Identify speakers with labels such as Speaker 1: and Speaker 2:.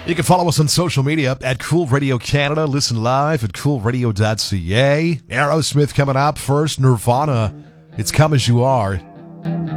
Speaker 1: You can follow us on social media at Cool Radio Canada. Listen live at coolradio.ca. Aerosmith coming up first. Nirvana. It's Come As You Are.